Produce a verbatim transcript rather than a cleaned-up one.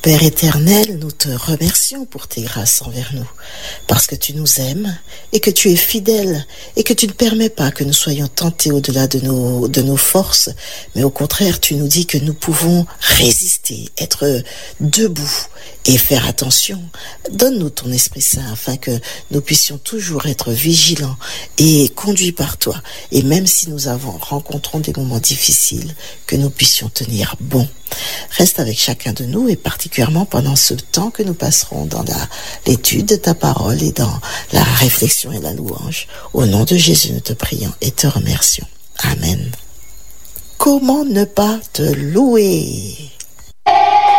Père éternel, nous te remercions pour tes grâces envers nous, parce que tu nous aimes et que tu es fidèle et que tu ne permets pas que nous soyons tentés au-delà de nos, de nos forces, mais au contraire, tu nous dis que nous pouvons résister, être debout et faire attention. Donne-nous ton Esprit Saint afin que nous puissions toujours être vigilants et conduits par toi. Et même si nous avons rencontrons des moments difficiles, que nous puissions tenir bon. Reste avec chacun de nous et particulièrement pendant ce temps que nous passerons dans la, l'étude de ta parole et dans la réflexion et la louange. Au nom de Jésus, nous te prions et te remercions. Amen. Comment ne pas te louer ?